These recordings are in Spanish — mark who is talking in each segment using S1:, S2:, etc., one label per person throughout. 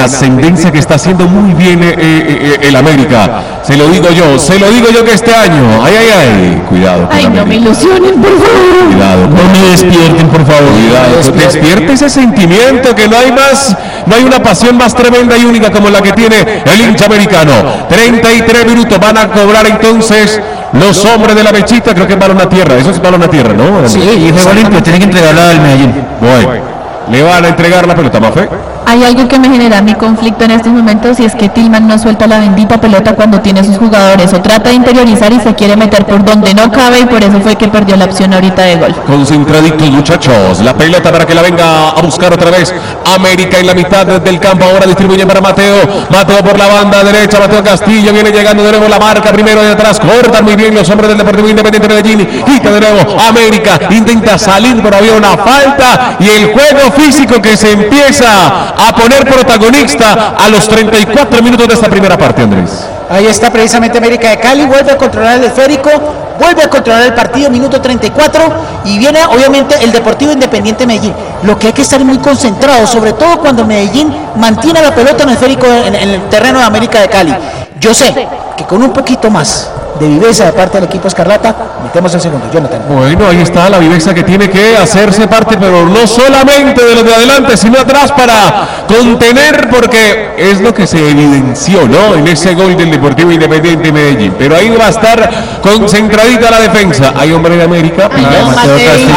S1: ascendencia que está haciendo muy bien el América. Se lo digo yo que este año, cuidado.
S2: Ay, no me ilusionen, por favor.
S1: Cuidado, no me despierten, por favor. Cuidado, despierte ese sentimiento que no hay una pasión más tremenda y única como la que tiene el hincha americano. 33 minutos van a cobrar entonces los hombres de la mechita, creo que es balón a tierra, eso es balón a tierra, ¿no?
S3: Sí, y juego limpio, tienen que entregarla al Medellín.
S1: Bueno, le van a entregar la pelota, Mafe.
S2: Hay algo que me genera mi conflicto en estos momentos y es que Tillman no suelta la bendita pelota cuando tiene sus jugadores o trata de interiorizar y se quiere meter por donde no cabe y por eso fue que perdió la opción ahorita de gol.
S1: Concentraditos, muchachos, la pelota para que la venga a buscar otra vez América en la mitad del campo, ahora distribuye para Mateo por la banda derecha, Mateo Castillo viene llegando de nuevo, la marca primero de atrás, cortan muy bien los hombres del Deportivo Independiente Medellín, quita de nuevo América, intenta salir pero había una falta y el juego físico que se empieza a poner protagonista a los 34 minutos de esta primera parte, Andrés.
S4: Ahí está precisamente América de Cali, vuelve a controlar el esférico, vuelve a controlar el partido, minuto 34, y viene obviamente el Deportivo Independiente Medellín. Lo que hay que estar muy concentrado, sobre todo cuando Medellín mantiene la pelota en el esférico en el terreno de América de Cali. Yo sé que con un poquito más de viveza de parte del equipo Escarlata, metemos el segundo, Jonathan.
S1: Bueno, ahí está la viveza que tiene que hacerse parte, pero no solamente de los de adelante, sino atrás para contener, porque es lo que se evidenció, ¿no? En ese gol del Deportivo Independiente Medellín. Pero ahí va a estar concentradita la defensa. Hay hombre de América.
S2: Ay, no,
S1: Mateo Castillo,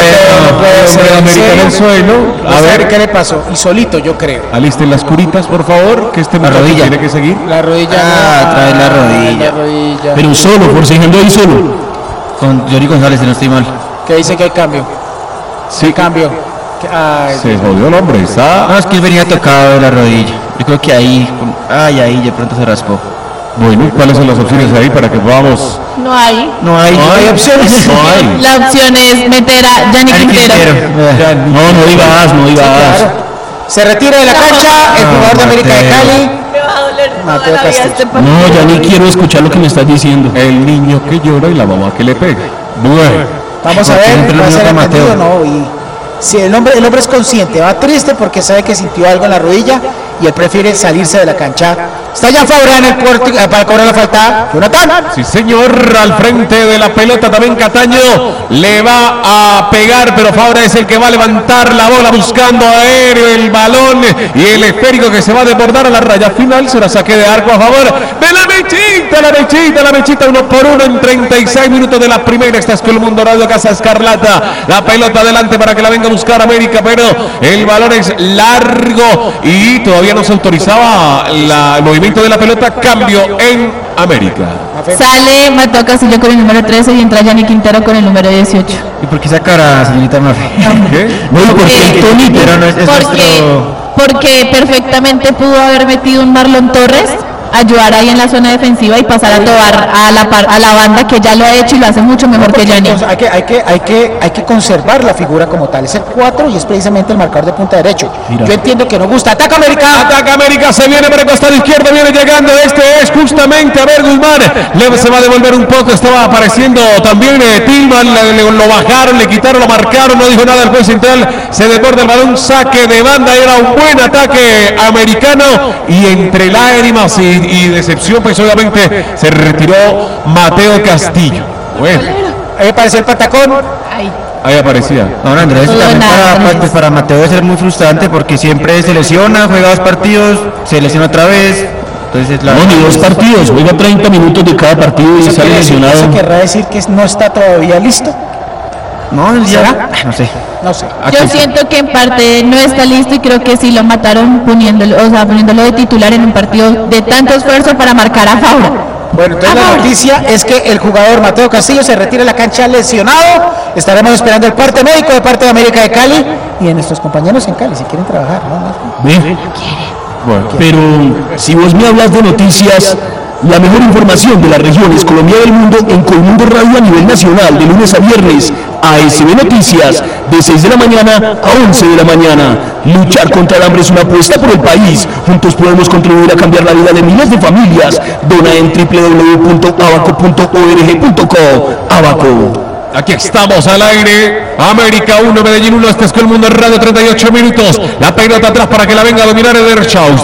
S1: hombre de América en el suelo.
S4: A ver qué le pasó. Y solito, yo creo.
S1: Alisten las curitas, por favor, que este muchacho tiene que seguir.
S4: La rodilla.
S3: Trae la rodilla.
S1: Pero solo, forcejeando ahí solo.
S3: Con Johnny González, si no estoy mal.
S4: Que dice que hay cambio.
S1: Sí,
S4: Cambio.
S1: Se jodió el hombre, está.
S3: No, es que él venía tocado de la rodilla. Yo creo que ahí de pronto se raspó.
S1: Bueno, ¿cuáles son las opciones ahí para que podamos?
S2: No hay.
S3: No hay
S1: opciones. No hay.
S2: La opción es meter a Yanni Quintero.
S1: No digas.
S4: Se retira de la cancha el jugador de América de Cali.
S2: Me va a doler
S4: Mateo Castillo.
S1: No, ya ni quiero escuchar lo que me estás diciendo. El niño que llora y la mamá que le pega. Bueno.
S4: Vamos a ver, va a ser entendido o no. Y si el hombre es consciente, va triste porque sabe que sintió algo en la rodilla y él prefiere salirse de la cancha. Está ya Fabra en el puerto para cobrar la falta. Jonathan.
S1: Sí, señor, al frente de la pelota también Cataño le va a pegar, pero Fabra es el que va a levantar la bola buscando aéreo el balón y el esférico que se va a desbordar a la raya final. Será saque de arco a favor de la mechita, 1-1 en 36 minutos de la primera. Esta es con el Mundo Radio Casa Escarlata. La pelota adelante para que la venga a buscar América, pero el balón es largo y todavía no se autorizaba el movimiento de la pelota. Cambio en América.
S2: Sale Mateo Castillo con el número 13 y entra Yanni Quintero con el número 18.
S3: ¿Y por qué sacar a señorita Mafe?
S1: ¿Qué?
S3: No, porque el Tony, pero no es
S2: porque perfectamente pudo haber metido un Marlon Torres, ayudar ahí en la zona defensiva y pasar a tobar a la banda, que ya lo ha hecho y lo hace mucho mejor que Yanni.
S4: Hay que conservar la figura como tal. Es el 4 y es precisamente el marcador de punta derecho. Mira. Yo entiendo que no gusta. ¡Ataca América! Se viene por el costado izquierdo, viene llegando. Este es justamente, a ver, Guzmán. Se va a devolver un poco. Estaba apareciendo también Tillman. Lo bajaron, le quitaron, lo marcaron. No dijo nada el juez central. Se desborda el balón. Saque de banda. Era un buen ataque americano. Y entre lágrimas y decepción, pues obviamente se retiró Mateo Castillo. Bueno, ahí apareció el patacón.
S1: Ahí aparecía.
S3: Ahora Andrés, también para Mateo debe ser muy frustrante porque siempre se lesiona, juega 2 partidos, se lesiona otra vez. Entonces,
S1: ni 2 partidos, juega 30 minutos de cada partido y sale lesionado.
S4: ¿Eso querrá decir que no está todavía listo?
S3: No, ¿será? No sé.
S2: Yo siento que en parte no está listo y creo que sí lo mataron poniéndolo de titular en un partido de tanto esfuerzo para marcar a Fabra.
S4: Bueno, entonces la noticia es que el jugador Mateo Castillo se retira de la cancha lesionado. Estaremos esperando el parte médico de parte de América de Cali y de nuestros compañeros en Cali si quieren trabajar, ¿no?
S1: Bien. Bueno, pero si vos me hablas de noticias, la mejor información de las regiones Colombia del mundo en Colmundo Radio a nivel nacional, de lunes a viernes, ASB Noticias, de 6 de la mañana a 11 de la mañana. Luchar contra el hambre es una apuesta por el país. Juntos podemos contribuir a cambiar la vida de miles de familias. Dona en www.abaco.org.co. Abaco. Aquí estamos al aire. América 1, Medellín 1. Este es Colmundo Radio, 38 minutos. La pelota atrás para que la venga a dominar Eder Schaus.